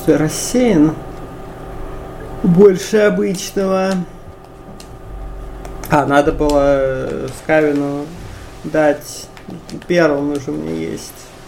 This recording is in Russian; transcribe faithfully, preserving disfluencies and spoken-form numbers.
что я рассеян больше обычного. А, надо было Скавину дать. Первым уже у меня есть